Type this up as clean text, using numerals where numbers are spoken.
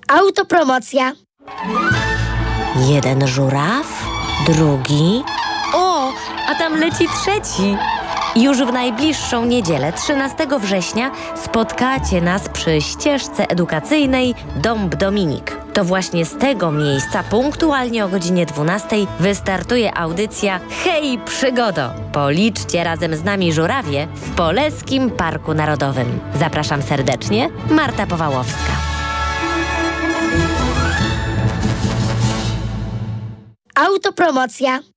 Autopromocja. Jeden żuraw, drugi. O, a tam leci trzeci. Już w najbliższą niedzielę, 13 września, spotkacie nas przy ścieżce edukacyjnej Dąb Dominik. To właśnie z tego miejsca punktualnie o godzinie 12 wystartuje audycja Hej Przygodo! Policzcie razem z nami żurawie w Poleskim Parku Narodowym. Zapraszam serdecznie, Marta Powałowska. Autopromocja.